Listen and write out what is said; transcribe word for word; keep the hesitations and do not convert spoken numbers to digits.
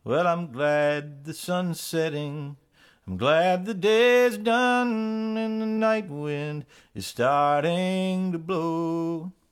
Well, I'm glad the sun's setting. I'm glad the day's done and the night wind is starting to blow.